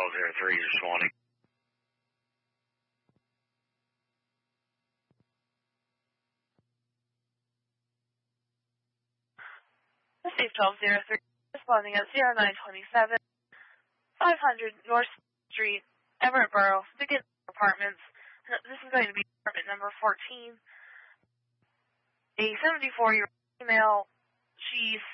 1203 responding. Steve 1203 responding at 0927 500 North Street, Everett Borough, Dickens Apartments. This is going to be apartment number 14. A 74-year-old female. She's